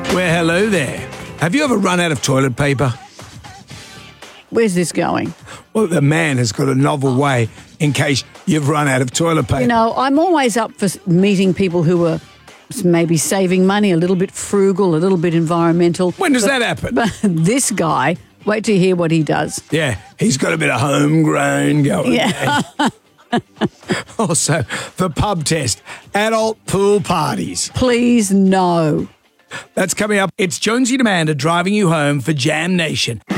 Well, hello there. Have you ever run out of toilet paper? Where's this going? Well, the man has got a novel way in case you've run out of toilet paper. You know, I'm always up for meeting people who are maybe saving money, a little bit frugal, a little bit environmental. When does that happen? But this guy, wait to hear what he does. Yeah, he's got a bit of homegrown going. Yeah. Also, the pub test, adult pool parties. Please, no. That's coming up. It's Jonesy and Amanda driving you home for Jam Nation.